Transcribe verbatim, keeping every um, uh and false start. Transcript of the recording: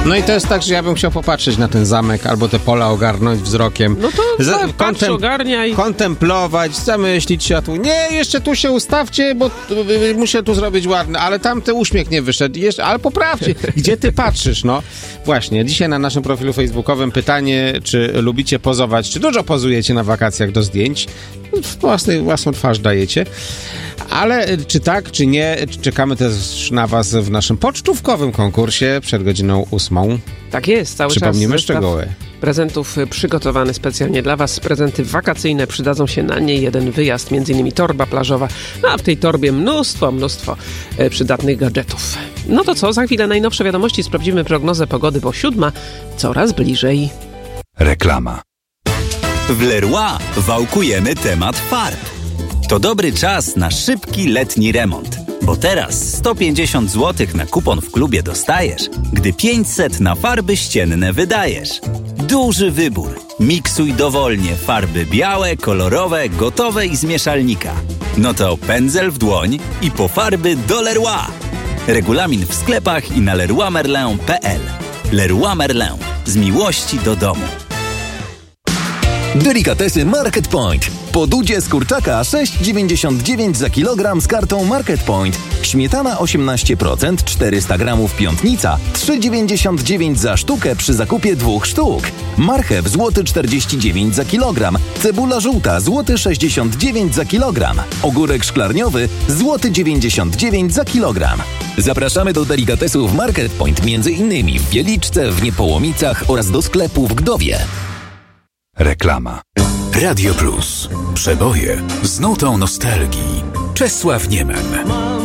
No i to jest tak, że ja bym chciał popatrzeć na ten zamek albo te pola ogarnąć wzrokiem. No to Za, patrz, kontem, ogarniaj. Kontemplować, zamyślić się, a tu nie, jeszcze tu się ustawcie, bo y, muszę tu zrobić ładne, ale tam ten uśmiech nie wyszedł. Jeszcze, ale poprawcie. Gdzie ty patrzysz, no? Właśnie, dzisiaj na naszym profilu facebookowym pytanie, czy lubicie pozować, czy dużo pozujecie na wakacjach do zdjęć? Własny, własną twarz dajecie. Ale czy tak, czy nie, czekamy też na was w naszym pocztówkowym konkursie przed godziną ósmą. Tak jest, cały Przypomnimy czas szczegóły. Prezentów przygotowany specjalnie dla was. Prezenty wakacyjne, przydadzą się na nie jeden wyjazd, między innymi torba plażowa, no a w tej torbie mnóstwo, mnóstwo e, przydatnych gadżetów. No to co, za chwilę najnowsze wiadomości, sprawdzimy prognozę pogody, bo siódma coraz bliżej. Reklama. W Leroy wałkujemy temat farb. To dobry czas na szybki letni remont, bo teraz sto pięćdziesiąt złotych na kupon w klubie dostajesz, gdy pięćset na farby ścienne wydajesz. Duży wybór. Miksuj dowolnie farby białe, kolorowe, gotowe i z mieszalnika. No to pędzel w dłoń i po farby do Leroy. Regulamin w sklepach i na leroy merlin kropka p l. Leroy Merlin. Z miłości do domu. Delikatesy Market Point. Po dudzie z kurczaka sześć dziewięćdziesiąt dziewięć za kilogram z kartą Market Point. Śmietana osiemnaście procent, czterysta gramów piątnica, trzy dziewięćdziesiąt dziewięć za sztukę przy zakupie dwóch sztuk. Marchew złoty czterdzieści dziewięć za kilogram. Cebula żółta złoty sześćdziesiąt dziewięć za kilogram. Ogórek szklarniowy złoty dziewięćdziesiąt dziewięć za kilogram. Zapraszamy do delikatesów Market Point, między innymi w Wieliczce, w Niepołomicach oraz do sklepu w Gdowie. Reklama. Radio Plus. Przeboje z nutą nostalgii. Czesław Niemen.